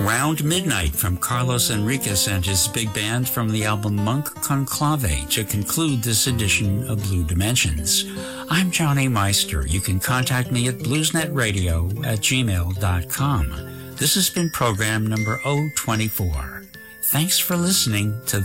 Round Midnight from Carlos Enriquez and his big band from the album Monk Conclave to conclude this edition of Blue Dimensions. I'm Johnny Meister. You can contact me at bluesnetradio@gmail.com. This has been program number 024. Thanks for listening to